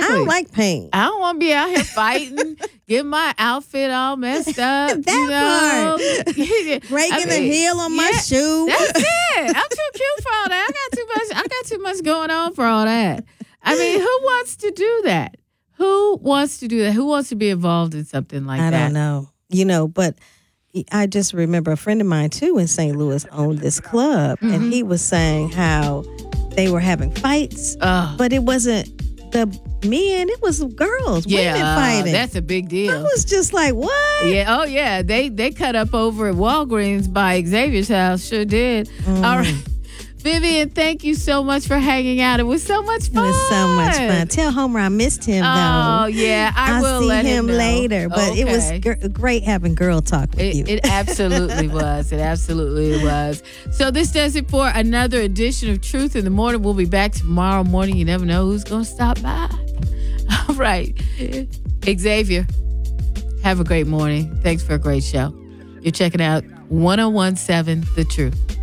don't like pain. I don't want to be out here fighting, get my outfit all messed up. That part. Breaking the heel on my shoe. That's it. I'm too cute for all that. I got too much going on for all that. I mean, who wants to do that? Who wants to do that? Who wants to be involved in something like that? I don't know. But I just remember a friend of mine, too, in St. Louis owned this club. Mm-hmm. And he was saying how they were having fights, but it wasn't the men, it was girls, women fighting. That's a big deal. I was just like, what? Yeah, oh yeah. They cut up over at Walgreens by Xavier's house. Sure did. All right. Vivian, thank you so much for hanging out. It was so much fun. It was so much fun. Tell Homer I missed him, though. Oh, yeah. I'll see let him know. later. But it was great having girl talk with you. It absolutely was. It absolutely was. So this does it for another edition of Truth in the Morning. We'll be back tomorrow morning. You never know who's going to stop by. All right. Xavier, have a great morning. Thanks for a great show. You're checking out 101.7 The Truth.